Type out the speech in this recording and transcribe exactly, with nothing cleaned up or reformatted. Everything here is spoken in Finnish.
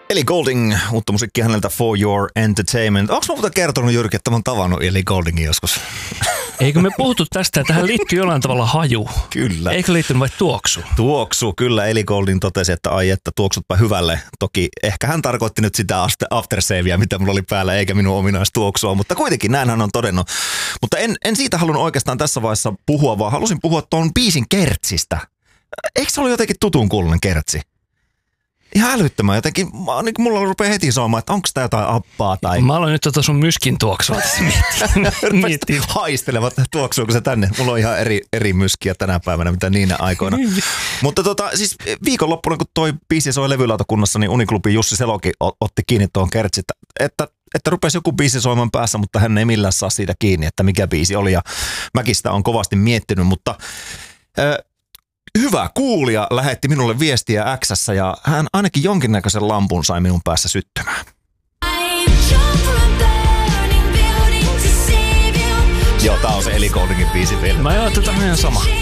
Ellie Goulding, uutta musiikkia häneltä For Your Entertainment. Onko mä muuta kertonut, Jyrki, että mä oon tavannut Ellie Gouldingin joskus? Eikö me puhuttu tästä, että tähän liittyy jollain tavalla haju? Kyllä. Eikö liittynyt vai tuoksu? Tuoksu, kyllä. Ellie Goulding totesi, että ai että tuoksutpa hyvälle. Toki ehkä hän tarkoitti nyt sitä aftersavea, mitä mulla oli päällä, eikä minun ominaistuoksua, mutta kuitenkin näin hän on todennut. Mutta en, en siitä halunnut oikeastaan tässä vaiheessa puhua, vaan halusin puhua tuon biisin kertsistä. Eikö se ollut jotenkin tutun kuulunen kertsi? Ihan älyttömän jotenkin, niin mulla rupeaa heti soimaan, että onko tämä jotain appaa tai... Mä aloin nyt tota sun myskin tuoksua tässä miettiä. Haistelevat, tuoksuuko se tänne. Mulla on ihan eri, eri myskiä tänä päivänä, mitä niinä aikoina. Mutta tota, siis viikonloppuna, kun toi biisi soi levylautakunnassa, niin Uniklubin Jussi Selokin otti kiinni tuohon kertsi, että, että, että rupesi joku biisi soimaan päässä, mutta hän ei millään saa siitä kiinni, että mikä biisi oli. Ja mäkin sitä on kovasti miettinyt, mutta... Äh, Hyvä kuulija lähetti minulle viestiä X:ssä ja hän ainakin jonkinnäköisen lampun sai minun päässä syttymään. Joo, tää on se Ellie Gouldingin biisi vielä. Mä ajattelin, että tämä on ihan sama.